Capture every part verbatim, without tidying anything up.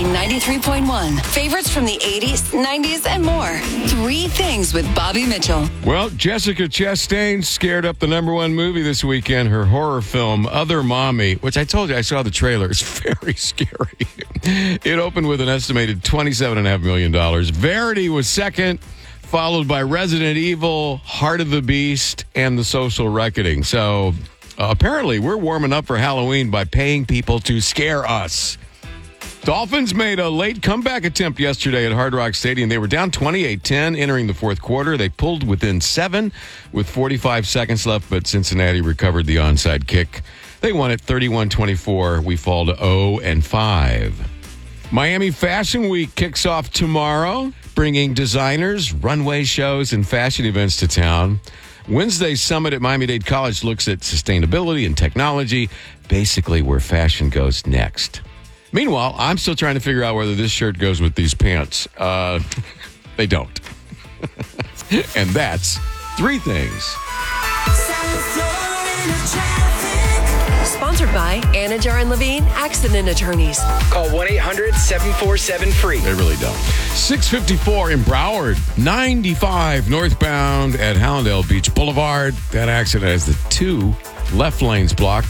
ninety-three point one. Favorites from the eighties, nineties, and more. Three Things with Bobby Mitchell. Well, Jessica Chastain scared up the number one movie this weekend, her horror film, Other Mommy, which I told you I saw the trailer. It's very scary. It opened with an estimated twenty-seven point five million dollars. Verity was second, followed by Resident Evil, Heart of the Beast, and The Social Reckoning. So uh, apparently we're warming up for Halloween by paying people to scare us. Dolphins made a late comeback attempt yesterday at Hard Rock Stadium. They were down twenty-eight ten entering the fourth quarter. They pulled within seven with forty-five seconds left, but Cincinnati recovered the onside kick. They won it thirty-one twenty-four. We fall to oh and five. Miami Fashion Week kicks off tomorrow, bringing designers, runway shows, and fashion events to town. Wednesday's summit at Miami-Dade College looks at sustainability and technology, basically where fashion goes next. Meanwhile, I'm still trying to figure out whether this shirt goes with these pants. Uh, they don't. And that's Three Things. Sponsored by Anajar and Levine Accident Attorneys. Call one eight hundred seven four seven free. They really don't. six fifty-four in Broward, ninety-five northbound at Hallandale Beach Boulevard. That accident has the two left lanes blocked.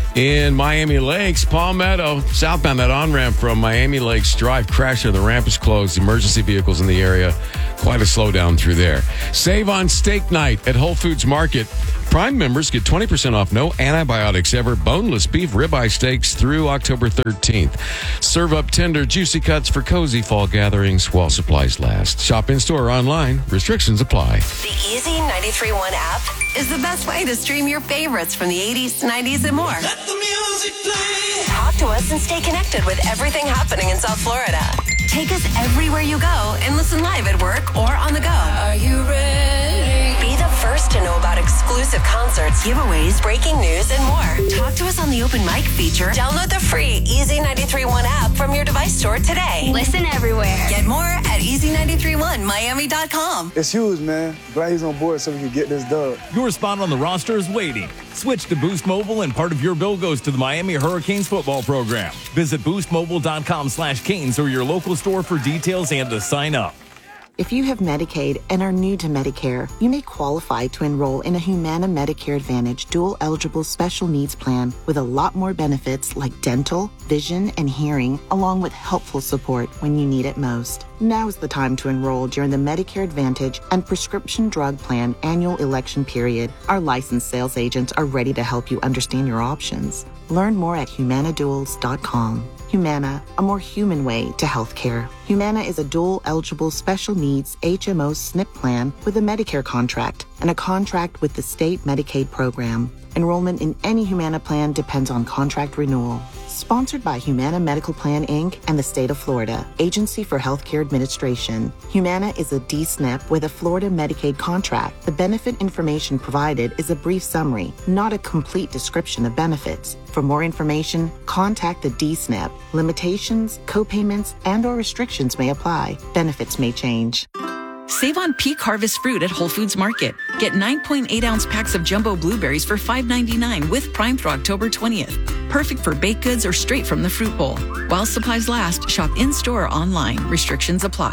In Miami Lakes, Palmetto, southbound, that on-ramp from Miami Lakes Drive crashed and the ramp is closed. Emergency vehicles in the area. Quite a slowdown through there. Save on steak night at Whole Foods Market. Prime members get twenty percent off no antibiotics ever boneless beef ribeye steaks through October thirteenth. Serve up tender, juicy cuts for cozy fall gatherings while supplies last. Shop in-store or online. Restrictions apply. The Easy ninety-three point one app is the best way to stream your favorites from the eighties, nineties, and more. Let the music play. Talk to us and stay connected with everything happening in South Florida. Take us everywhere you go and listen live at work or on the go. Are you ready? Be the first to know about exclusive concerts, giveaways, breaking news, and more. Talk to us on the open mic feature. Download the free Easy ninety-three point one app from your device store today. Listen everywhere. Get more at easy ninety-three one miami dot com. It's huge, man. Glad he's on board so we can get this dub. Your spot on the roster is waiting. Switch to Boost Mobile and part of your bill goes to the Miami Hurricanes football program. Visit boost mobile dot com slash Canes or your local store for details and to sign up. If you have Medicaid and are new to Medicare, you may qualify to enroll in a Humana Medicare Advantage dual-eligible special needs plan with a lot more benefits like dental, vision, and hearing, along with helpful support when you need it most. Now is the time to enroll during the Medicare Advantage and Prescription Drug Plan annual election period. Our licensed sales agents are ready to help you understand your options. Learn more at humana duals dot com. Humana, a more human way to healthcare. Humana is a dual-eligible special needs H M O S N P plan with a Medicare contract and a contract with the state Medicaid program. Enrollment in any Humana plan depends on contract renewal. Sponsored by Humana Medical Plan, Incorporated and the state of Florida, Agency for Healthcare Administration. Humana is a D S N P with a Florida Medicaid contract. The benefit information provided is a brief summary, not a complete description of benefits. For more information, contact the D S N P. Limitations, copayments, and or restrictions may apply. Benefits may change. Save on peak harvest fruit at Whole Foods Market. Get nine point eight ounce packs of jumbo blueberries for five ninety-nine with Prime through October twentieth. Perfect for baked goods or straight from the fruit bowl. While supplies last, shop in-store or online. Restrictions apply.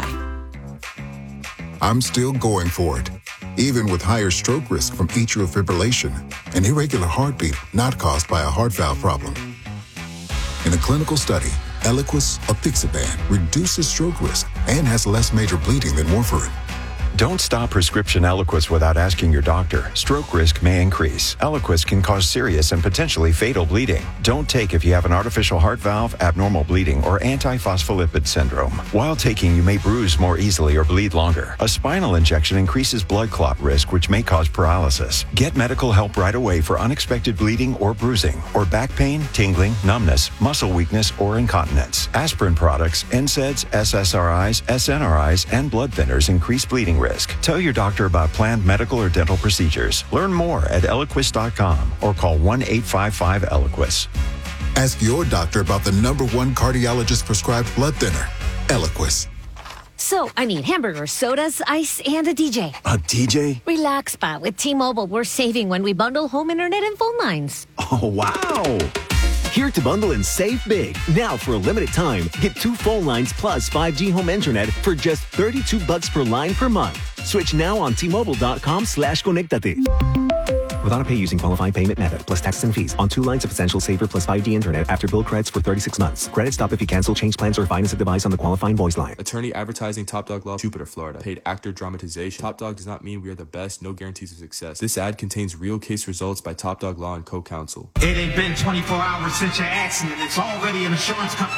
I'm still going for it, even with higher stroke risk from atrial fibrillation, an irregular heartbeat not caused by a heart valve problem. In a clinical study, Eliquis apixaban reduces stroke risk and has less major bleeding than warfarin. Don't stop prescription Eliquis without asking your doctor. Stroke risk may increase. Eliquis can cause serious and potentially fatal bleeding. Don't take if you have an artificial heart valve, abnormal bleeding, or antiphospholipid syndrome. While taking, you may bruise more easily or bleed longer. A spinal injection increases blood clot risk, which may cause paralysis. Get medical help right away for unexpected bleeding or bruising, or back pain, tingling, numbness, muscle weakness, or incontinence. Aspirin products, N SAIDs, S S R Is, S N R Is, and blood thinners increase bleeding risk. Tell your doctor about planned medical or dental procedures. Learn more at eliquis dot com or call one eight five five Eliquis. Ask your doctor about the number one cardiologist prescribed blood thinner, Eliquis. So, I need hamburgers, sodas, ice, and a D J. A D J? Relax, pa. With T-Mobile, we're saving when we bundle home internet and phone lines. Oh, wow. Here to bundle and save big. Now for a limited time, get two phone lines plus five G home internet for just thirty-two bucks per line per month. Switch now on T-Mobile.com slash Conectate. With AutoPay using qualifying payment method plus taxes and fees on two lines of Essential Saver plus five G internet after bill credits for thirty-six months. Credit stop if you cancel, change plans, or finance a device on the qualifying voice line. Attorney advertising Top Dog Law, Jupiter, Florida. Paid actor dramatization. Top Dog does not mean we are the best. No guarantees of success. This ad contains real case results by Top Dog Law and co-counsel. It ain't been twenty-four hours since your accident. It's already an insurance company.